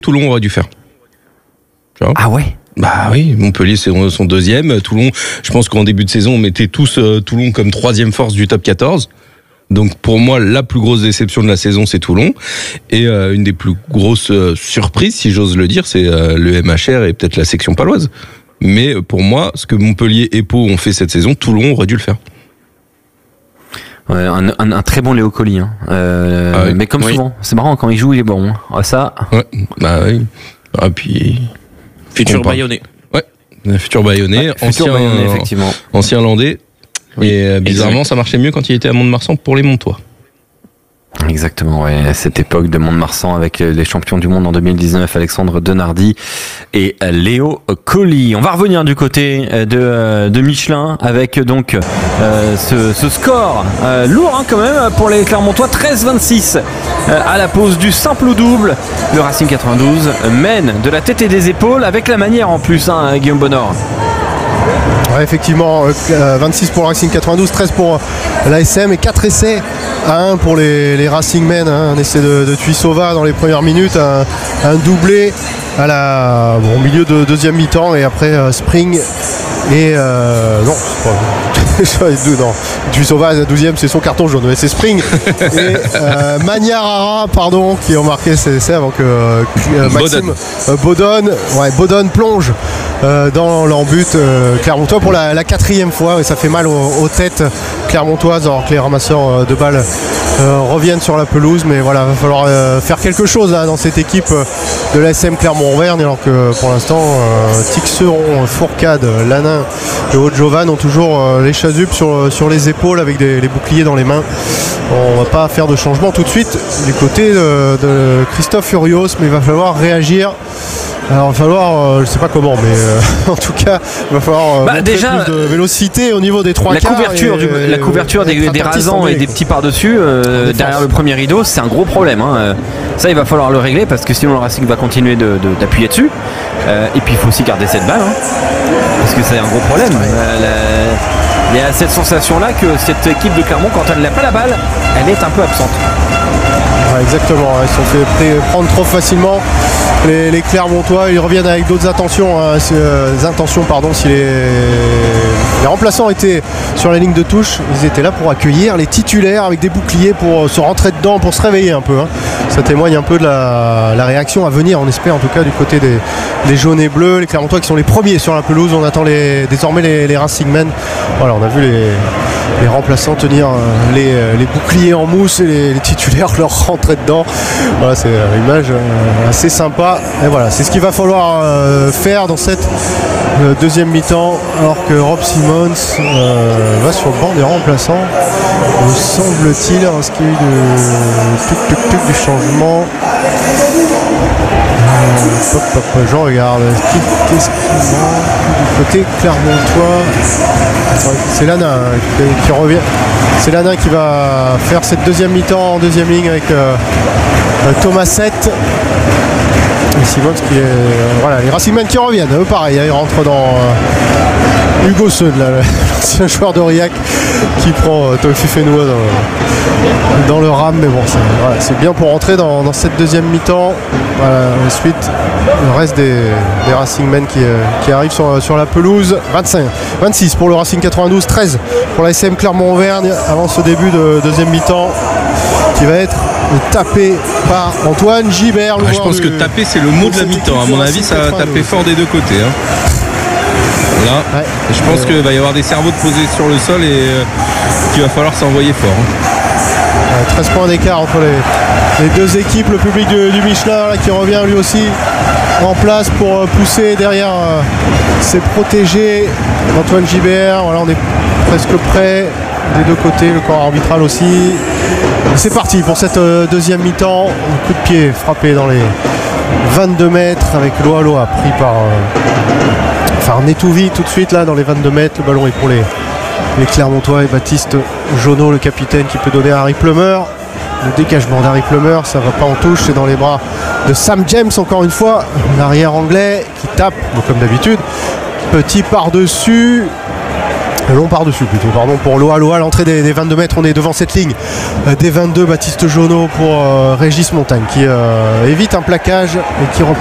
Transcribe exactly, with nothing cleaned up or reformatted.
Toulon aurait dû faire. Tu vois ? Ah ouais ? Bah oui, Montpellier c'est son deuxième. Toulon, je pense qu'en début de saison, on mettait tous euh, Toulon comme troisième force du top quatorze. Donc pour moi, la plus grosse déception de la saison, c'est Toulon. Et euh, une des plus grosses euh, surprises, si j'ose le dire, c'est euh, le M H R et peut-être la section paloise. Mais pour moi, ce que Montpellier et Pau ont fait cette saison, Toulon aurait dû le faire. Ouais, un, un, un très bon Léo Colli. Hein. Euh, ah oui. Mais comme oui. souvent, c'est marrant, quand il joue, il est bon. Hein. Ça... Ouais, bah oui. Ah, puis... Futur Bayonnais. Ouais, futur Bayonnais, ouais, ancien, futur Bayonnais, effectivement. Ancien Landais. Oui. Et euh, bizarrement, ça marchait mieux quand il était à Mont-de-Marsan pour les Montois. Exactement, ouais. À cette époque de Mont-de-Marsan avec les champions du monde en deux mille dix-neuf, Alexandre Denardi et Léo Colli. On va revenir du côté de, de Michelin avec donc euh, ce, ce score euh, lourd hein, quand même pour les Clermontois, treize vingt-six euh, à la pause du simple ou double. Le Racing quatre-vingt-douze mène de la tête et des épaules avec la manière en plus, hein, Guillaume Bonnord. Ouais, effectivement, euh, vingt-six pour le Racing quatre-vingt-douze, treize pour l'A S M et quatre essais à un pour les, les Racing Men. Hein, un essai de, de Tuisova dans les premières minutes, un, un doublé à la, bon, au milieu de deuxième mi-temps et après euh, Spring et euh, non, non, Tuisova, la douzième, c'est son carton jaune, mais c'est Spring et euh, Magnarara, pardon, qui ont marqué ces essais avant que euh, Maxime euh, Bodon, ouais, Bodon plonge euh, dans l'embut euh, clermontois pour la, la quatrième fois et ça fait mal aux, aux têtes clermontoises alors que les ramasseurs de balles euh, reviennent sur la pelouse, mais voilà, il va falloir euh, faire quelque chose là, dans cette équipe de l'A S M Clermont-Auvergne alors que pour l'instant euh, Tixeron, Fourcade, Lanin et Haute-Jovan ont toujours euh, les chasupes sur, sur les épaules avec des, les boucliers dans les mains. On va pas faire de changement tout de suite du côté de, de Christophe Furios, mais il va falloir réagir. Alors il va falloir, euh, je sais pas comment, mais euh, en tout cas, il va falloir euh, bah, déjà, plus de vélocité au niveau des trois la quarts. Couverture et, du, la couverture des, des rasants et des petits par-dessus euh, derrière le premier rideau, c'est un gros problème. Hein. Ça, il va falloir le régler parce que sinon le Racing va continuer de, de, d'appuyer dessus. Euh, et puis il faut aussi garder cette balle, hein, parce que c'est un gros problème. Euh, la, il y a cette sensation-là que cette équipe de Clermont, quand elle n'a pas la balle, elle est un peu absente. Ouais, exactement, ils se sont fait prendre trop facilement. Les, les Clermontois, ils reviennent avec d'autres intentions, hein, euh, intentions pardon, si les, les remplaçants étaient sur la ligne de touche, ils étaient là pour accueillir les titulaires avec des boucliers pour se rentrer dedans, pour se réveiller un peu. Hein. Ça témoigne un peu de la, la réaction à venir, on espère en tout cas du côté des, des jaunes et bleus, les Clermontois qui sont les premiers sur la pelouse. On attend les, désormais les, les Racing Men. Voilà, on a vu les, les remplaçants tenir les, les boucliers en mousse et les, les titulaires leur rentrer dedans. Voilà, c'est une image assez sympa. Et voilà, c'est ce qu'il va falloir euh, faire dans cette euh, deuxième mi-temps, alors que Rob Simmons euh, va sur le banc des remplaçants, me semble-t-il, parce qu'il y a eu de tuc, tuc, tuc, du changement. Euh, hop, hop, je regarde. Qu'est-ce qu'il a du côté clermontois? C'est Lana qui, qui revient. C'est Lana qui va faire cette deuxième mi-temps en deuxième ligne avec euh, Thomas sept. Et Simons qui est. Euh, voilà, les Racingmen qui reviennent, eux pareil, hein, ils rentrent dans euh, Hugo Seud, l'ancien joueur d'Aurillac qui prend euh, Tofi Fenoua dans, dans le ram, mais bon, c'est, voilà, c'est bien pour rentrer dans, dans cette deuxième mi-temps. Voilà, ensuite, le reste des, des Racingmen qui, euh, qui arrivent sur, sur la pelouse. vingt-cinq, vingt-six pour le Racing quatre-vingt-douze, treize pour la S M Clermont-Auvergne avant ce début de deuxième mi-temps qui va être tapé par Antoine Gibert. Ah, je pense du... que taper c'est le mot de la mi-temps. À mon avis, ça va taper fort des deux côtés. Hein. Là, ouais. Je pense euh... qu'il va y avoir des cerveaux de posés sur le sol et euh, qu'il va falloir s'envoyer fort. Hein. Ouais, treize points d'écart entre les, les deux équipes. Le public du, du Michelin là, qui revient lui aussi en place pour pousser derrière euh, ses protégés. Antoine Gibert, voilà, on est presque prêt des deux côtés, le corps arbitral aussi. C'est parti pour cette euh, deuxième mi-temps. Un coup de pied frappé dans les vingt-deux mètres avec Loa Loa pris par euh, enfin Netouvi tout de suite là dans les vingt-deux mètres. Le ballon est pour les, les Clermontois et Baptiste Jonot, le capitaine, qui peut donner à Harry Plummer. Le dégagement d'Harry Plummer, ça va pas en touche, c'est dans les bras de Sam James encore une fois, l'arrière anglais qui tape, bon, comme d'habitude. Petit par-dessus. long par-dessus plutôt, pardon, pour Loa. Loa, l'entrée des, des vingt-deux mètres, on est devant cette ligne euh, des vingt-deux. Baptiste Jonot pour euh, Régis Montagne qui euh, évite un plaquage et qui reprend